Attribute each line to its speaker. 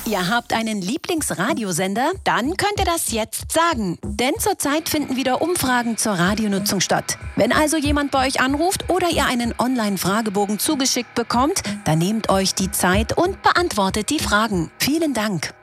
Speaker 1: Ihr habt einen Lieblingsradiosender? Dann könnt ihr das jetzt sagen. Denn zurzeit finden wieder Umfragen zur Radionutzung statt. Wenn also jemand bei euch anruft oder ihr einen Online-Fragebogen zugeschickt bekommt, dann nehmt euch die Zeit und beantwortet die Fragen. Vielen Dank.